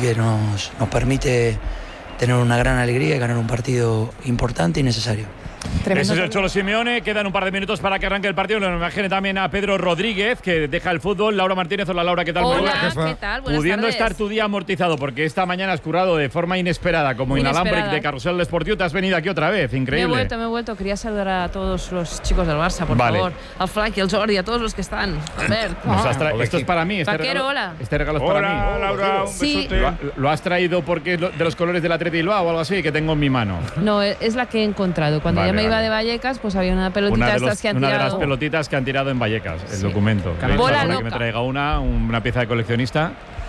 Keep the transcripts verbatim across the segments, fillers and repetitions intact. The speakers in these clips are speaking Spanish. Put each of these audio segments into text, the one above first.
que nos, nos permite tener una gran alegría y ganar un partido importante y necesario. Tremendo. Ese es el Cholo Simeone. Quedan un par de minutos para que arranque el partido. Lo imagine también a Pedro Rodríguez, que deja el fútbol. Laura Martínez. Hola, Laura, ¿qué tal? Hola, ¿qué tal? Buenas Pudiendo tardes. estar tu día amortizado, porque esta mañana has currado de forma inesperada, como Inesperada. inalámbrico de Carrusel Deportivo, te has venido aquí otra vez. Increíble. Me he vuelto, me he vuelto. Quería saludar a todos los chicos del Barça, por Vale. favor. Al Flaky, al Jordi, a todos los que están. A ver. Nos has tra- Esto es para mí. Este Vaquero, regalo, hola. Este regalo es Hola, para mí. Laura, un Sí. besote. ¿Lo, lo has traído porque es lo- de los colores del Atleti Bilbao o algo así que tengo en mi mano? No, es la que he encontrado. Cuando Vale, ya me iba vale. de Vallecas, pues había una pelotita Una de, estas los- que han una de tirado. las pelotitas que han tirado en Vallecas, el Sí. documento. Bola Para que loca. me traiga una, una pieza de coleccionista.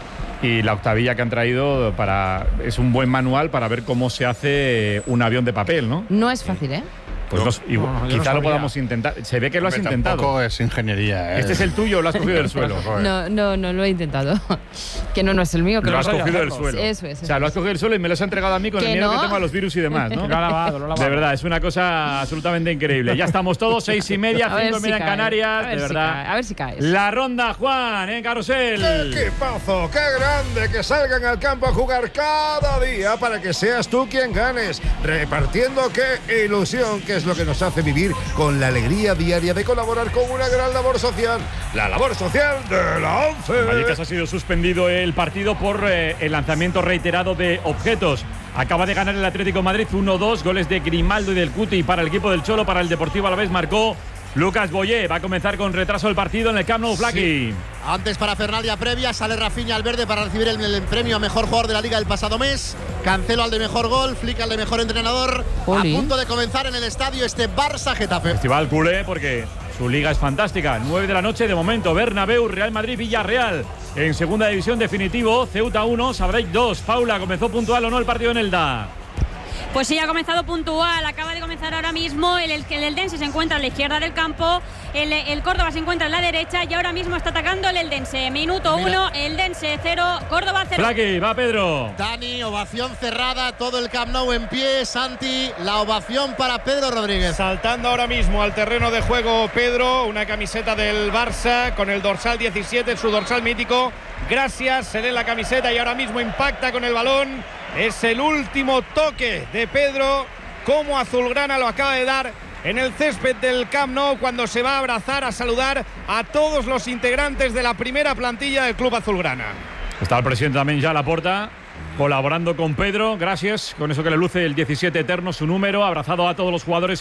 Y la octavilla que han traído para es un buen manual para ver cómo se hace un avión de papel, ¿no? No es fácil, ¿eh? Pues No, nos- igual- no, yo no quizá lo sabía. podamos intentar. Se ve que lo has Hombre, intentado. Tampoco es ingeniería, ¿eh? ¿Este es el tuyo o lo has cogido del suelo? No, no, no lo he intentado. Que no, no es el mío. Que Lo has voy a cogido del hacerlo. suelo. Eso es. O sea, lo has cogido del suelo y me lo has entregado a mí con el ¿Que miedo no? que tengo a los virus y demás, ¿no? Lo ha lavado, lo ha lavado. De verdad, es una cosa absolutamente increíble. Ya estamos todos, seis y media, A ver cinco y si media en cae. Canarias. A ver De si verdad. cae, a ver si caes. La ronda, Juan, en Carrusel. ¡Qué equipazo! ¡Qué grande! Que salgan al campo a jugar cada día para que seas tú quien ganes. Repartiendo qué ilusión, que es lo que nos hace vivir con la alegría diaria de colaborar con una gran labor social. La labor social de la ONCE. En Vallecas ha sido suspendido el partido por eh, el lanzamiento reiterado de objetos. Acaba de ganar el Atlético de Madrid uno dos, goles de Grimaldo y del Cuti para el equipo del Cholo. Para el Deportivo Alavés marcó Lucas Boyé. Va a comenzar con retraso el partido en el Camp Nou, Flaky. Sí. Antes para Fernalia previa, sale Rafinha al verde para recibir el, el premio a mejor jugador de la Liga del pasado mes. Cancelo al de mejor gol, Flick al de mejor entrenador. Oli. A punto de comenzar en el estadio este Barça-Getafe. Festival culé porque su liga es fantástica. nueve de la noche de momento. Bernabéu, Real Madrid, Villarreal. En segunda división definitivo, Ceuta uno, Sabadell dos. Paula, ¿comenzó puntual o no el partido en Elda? Pues sí, ha comenzado puntual, acaba de comenzar ahora mismo, el, el, el Eldense se encuentra a la izquierda del campo, el, el Córdoba se encuentra en la derecha y ahora mismo está atacando el Eldense. Minuto uno, Eldense cero, Córdoba cero. Flaky, va Pedro. Dani, ovación cerrada, todo el Camp Nou en pie. Santi, la ovación para Pedro Rodríguez. Saltando ahora mismo al terreno de juego Pedro, una camiseta del Barça con el dorsal diecisiete, su dorsal mítico. Gracias, se lee la camiseta y ahora mismo impacta con el balón. Es el último toque de Pedro, como Azulgrana lo acaba de dar en el césped del Camp Nou cuando se va a abrazar, a saludar a todos los integrantes de la primera plantilla del Club Azulgrana. Está el presidente también ya a la puerta, colaborando con Pedro. Gracias, con eso que le luce el diecisiete eterno, su número, abrazado a todos los jugadores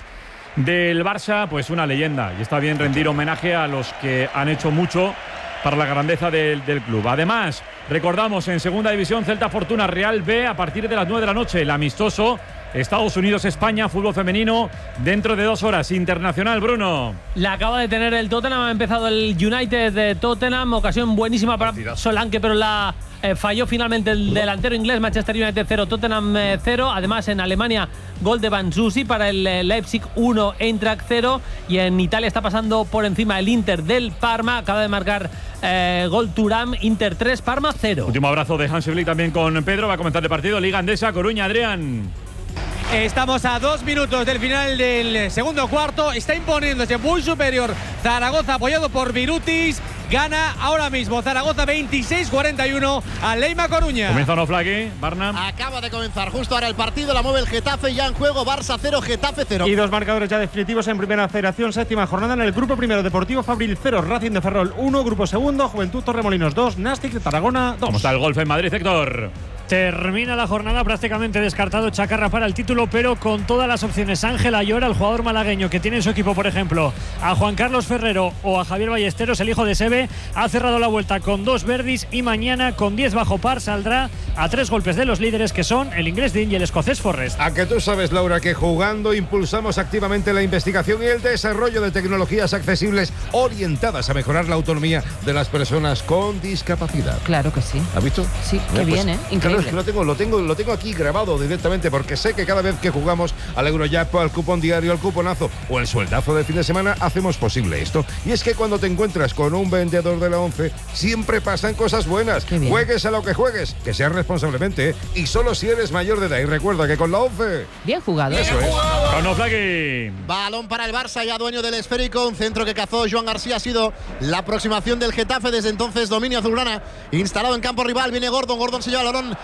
del Barça. Pues una leyenda, y está bien rendir homenaje a los que han hecho mucho para la grandeza del, del club. Además, recordamos en segunda división Celta Fortuna Real B a partir de las nueve de la noche, el amistoso Estados Unidos-España, fútbol femenino, dentro de dos horas. Internacional, Bruno. La acaba de tener el Tottenham, ha empezado el United de Tottenham, ocasión buenísima para Partidazo. Solanke, pero la eh, falló finalmente el delantero inglés. Manchester United cero, Tottenham eh, cero. Además, en Alemania, gol de Banzusi para el eh, Leipzig uno, Eintracht cero. Y en Italia está pasando por encima el Inter del Parma, acaba de marcar eh, gol Thuram, Inter tres, Parma cero. Último abrazo de Hansi Flick también con Pedro. Va a comenzar el partido. Liga Andesa, Coruña, Adrián. Estamos a dos minutos del final del segundo cuarto. Está imponiéndose muy superior Zaragoza, apoyado por Virutis. Gana ahora mismo Zaragoza veintiséis cuarenta y uno a Leima Coruña. Comienza o no, Flaky, Barnam. Acaba de comenzar justo ahora el partido, la mueve el Getafe, ya en juego Barça cero, Getafe cero. Y dos marcadores ya definitivos en primera federación, séptima jornada en el grupo primero, Deportivo Fabril cero, Racing de Ferrol uno, grupo segundo, Juventud Torremolinos dos, Nastic de Tarragona dos. ¿Cómo está el golf en Madrid, Héctor? Termina la jornada prácticamente descartado Chacarra para el título, pero con todas las opciones. Ángel Ayora, el jugador malagueño que tiene en su equipo, por ejemplo, a Juan Carlos Ferrero o a Javier Ballesteros, el hijo de Seve, ha cerrado la vuelta con dos verdis y mañana con diez bajo par saldrá a tres golpes de los líderes, que son el inglés Dean y el escocés Forrest. A que tú sabes, Laura, que jugando impulsamos activamente la investigación y el desarrollo de tecnologías accesibles orientadas a mejorar la autonomía de las personas con discapacidad. Claro que sí. ¿Has visto? Sí, qué Pues, bien, ¿eh? Claro, Increíble. es que lo tengo, lo tengo, lo tengo aquí grabado directamente porque sé que cada vez que jugamos al Eurojackpot, al cupón diario, al cuponazo o el sueldazo de fin de semana, hacemos posible esto. Y es que cuando te encuentras con un vendedor de la ONCE, siempre pasan cosas buenas. Qué bien. Juegues a lo que juegues, que seas responsablemente, ¿eh? Y solo si eres mayor de edad. Y recuerda que con la ONCE… Bien jugado. Eso es. ¿O no, Flaky? Balón para el Barça, ya dueño del esférico. Un centro que cazó Joan García, ha sido la aproximación del Getafe. Desde entonces, dominio azulgrana instalado en campo rival. Viene Gordon, Gordon se lleva el balón